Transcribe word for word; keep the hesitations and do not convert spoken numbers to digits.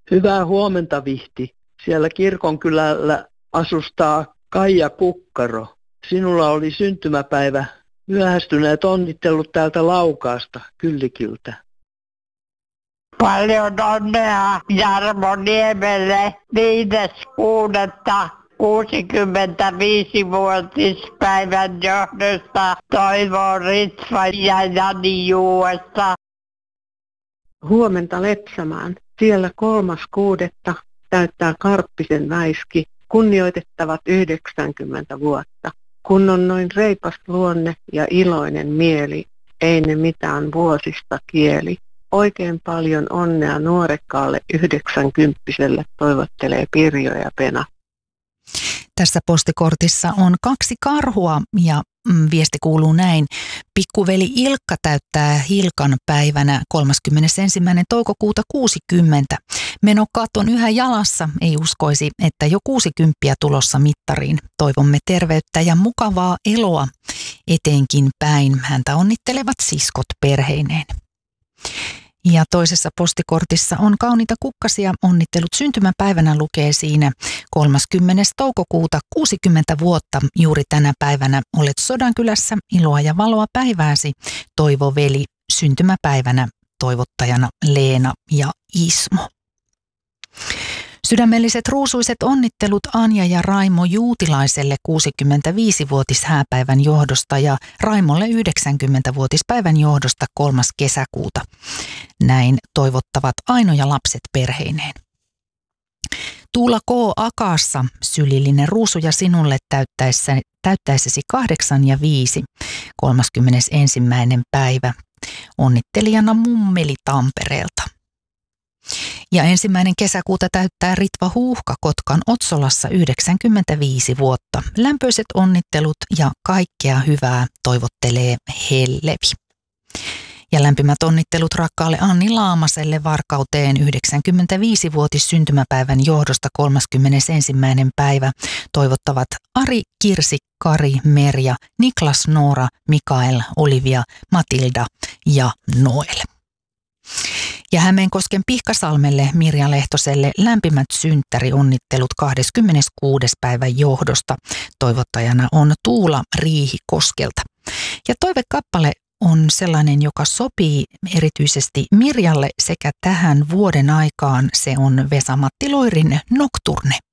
Hyvää huomenta, Vihti. Siellä kirkonkylällä asustaa Kaija Kukkaro. Sinulla oli syntymäpäivä. Myöhästyneet onnittelut täältä Laukaasta, Kyllikyltä. Paljon onnea Jarmo Niemelle viides kuudetta kuusikymmentäviisivuotispäivän johdosta Toivo Ritva ja Jani Juuesta. Huomenta Lepsämään. Siellä kolmas kuudetta täyttää Karppisen Väiski, kunnioitettavat yhdeksänkymmentä vuotta. Kun on noin reipas luonne ja iloinen mieli, ei ne mitään vuosista kieli. Oikein paljon onnea nuorekkaalle yhdeksänkymppiselle, toivottelee Pirjo ja Pena. Tässä postikortissa on kaksi karhua ja mm, viesti kuuluu näin. Pikkuveli Ilkka täyttää Hilkan päivänä kolmaskymmenesensimmäinen toukokuuta kuusikymmentä. Menokat on yhä jalassa, ei uskoisi, että jo kuusikymppiä tulossa mittariin. Toivomme terveyttä ja mukavaa eloa eteenkin päin. Häntä onnittelevat siskot perheineen. Ja toisessa postikortissa on kauniita kukkasia. Onnittelut syntymäpäivänä lukee siinä kolmaskymmenes toukokuuta kuusikymmentä vuotta. Juuri tänä päivänä olet Sodankylässä. Iloa ja valoa päivääsi. Toivo veli syntymäpäivänä toivottajana Leena ja Ismo. Sydämelliset ruusuiset onnittelut Anja ja Raimo Juutilaiselle kuusikymmentäviisivuotishääpäivän johdosta ja Raimolle yhdeksänkymmentävuotispäivän johdosta kolmas kesäkuuta. Näin toivottavat Aino ja lapset perheineen. Tuula K. Akaassa sylillinen ruusuja sinulle täyttäessä, täyttäisesi kahdeksan ja viisi, kolmaskymmenesensimmäinen päivä. Onnittelijana mummeli Tampereelta. Ja ensimmäinen kesäkuuta täyttää Ritva Huuhka Kotkan Otsolassa yhdeksänkymmentäviisi vuotta. Lämpöiset onnittelut ja kaikkea hyvää toivottelee Hellevi. Ja lämpimät onnittelut rakkaalle Anni Laamaselle Varkauteen yhdeksänkymmentäviisivuotis syntymäpäivän johdosta kolmaskymmenesensimmäinen päivä. Toivottavat Ari, Kirsi, Kari, Merja, Niklas, Noora, Mikael, Olivia, Matilda ja Noel. Ja Hämeenkosken Pihkasalmelle Mirja Lehtoselle lämpimät synttärionnittelut kahdeskymmeneskuudes päivän johdosta. Toivottajana on Tuula Riihikoskelta. Ja toivekappale on sellainen, joka sopii erityisesti Mirjalle sekä tähän vuoden aikaan. Se on Vesa-Matti Loirin Nocturne.